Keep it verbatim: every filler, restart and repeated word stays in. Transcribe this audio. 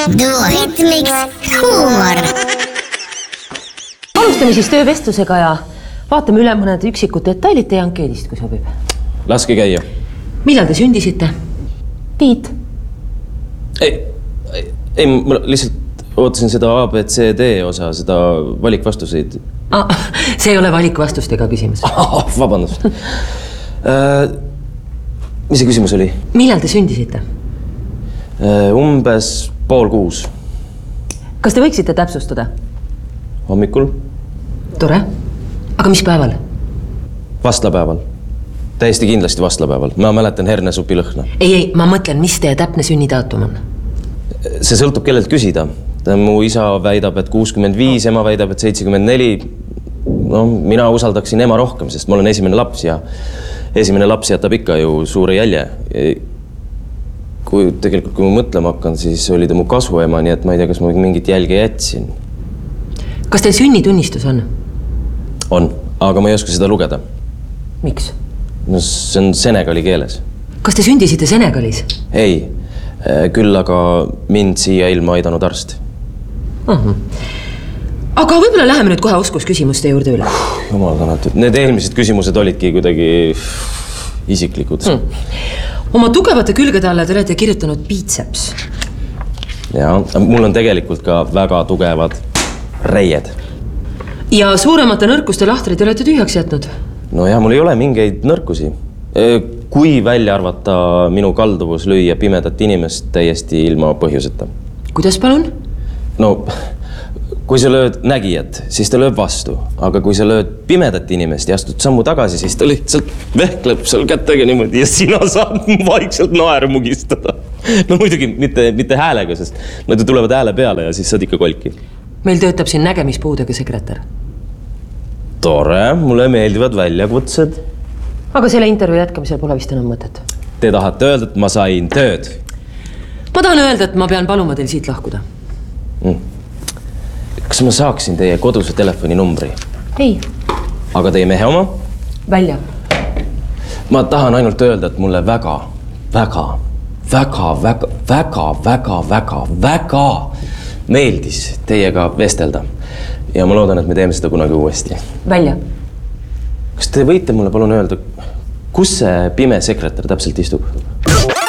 duoritmiks huumor. Alustame siis töövestlusega ja vaatame üle mõned üksikud detailid teie ankeedist, kui sobib. Laske käia. Millal te sündisite? Tiit? Ei, ei, ei ma lihtsalt ootasin seda A, B, C, D osa, seda valikvastuseid. Ah, see ei ole valikvastustega küsimus. Ah, vabandust. äh, mis see küsimus oli? Millal te sündisite? Äh, umbes pool kuus. Kas te võiksite täpsustada? Hommikul. Tore. Aga mis päeval? Vastlapäeval. Täiesti kindlasti vastlapäeval. Ma mäletan hernesupi lõhna. Ei, ei, ma mõtlen, mis teie täpne sünnidaatum on? See sõltub kellelt küsida. Mu isa väidab, et kuuskümmend viis, ema väidab, et seitsekümmend neli. No, mina usaldaksin ema rohkem, sest ma olen esimene laps ja esimene laps jätab ikka ju suure jälje. Kui tegelikult, kui ma mõtlema hakkan, siis oli ta mu kasuema, nii et ma ei tea, kas ma mingit jälge jätsin. Kas teil sünnitunnistus on? On, aga ma ei oska seda lugeda. Miks? No see on senegali keeles. Kas te sündisite Senegalis? Ei, küll aga mind siia ilma aidanud arst. Aha. Aga võib-olla läheme nüüd kohe oskusküsimuste juurde üle. Jumal tänatud. Need eelmised küsimused olidki kuidagi isiklikud. Hmm. Oma tugevate külgede alla te olete kirjutanud biitseps. Ja, mul on tegelikult ka väga tugevad reied. Ja suuremate nõrkuste lahtrid olete tühjaks jätnud? No ja, mul ei ole mingeid nõrkusi. Kui välja arvata minu kalduvus lüüa pimedat inimest täiesti ilma põhjuseta. Kuidas palun? No, kui sa lööd nägijat, siis ta lööb vastu. Aga kui sa lööd pimedat inimest ja astud sammu tagasi, siis ta lihtsalt vehkleb seal kättega niimoodi ja sina saad vaikselt naeru mugistada. No muidugi mitte, mitte häälega, sest nad ju tulevad hääle peale ja siis saad ikka kolki. Meil töötab siin nägemispuudega sekretär. Tore, mulle meeldivad väljakutsed. Aga selle intervjuu jätkamisel pole vist enam mõtet. Te tahate öelda, et ma sain tööd? Ma tahan öelda, et ma pean paluma teil siit lahkuda. Mm. Kas ma saaksin teie koduse telefoni numbri? Ei. Aga teie mehe oma? Välja. Ma tahan ainult öelda, et mulle väga, väga, väga, väga, väga, väga, väga, väga meeldis teiega vestelda. Ja ma loodan, et me teeme seda kunagi uuesti. Välja. Kas te võite mulle palun öelda, kus see pime sekretär täpselt istub?